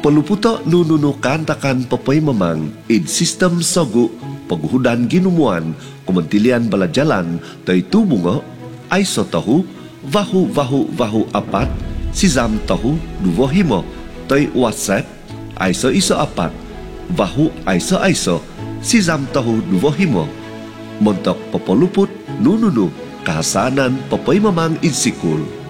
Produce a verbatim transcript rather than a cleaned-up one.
Paluputa nununukan takan papay mamang id sistem sagu paghudan ginumuan kumantilian balajalan tay tubungo ay so tahu vahu vahu vahu apat sizam tahu duvo himo tay WhatsApp ay so iso apat vahu ay so ay so sizam tahu duvo himo montok papaluput nununu kahasanan papay mamang id sikul.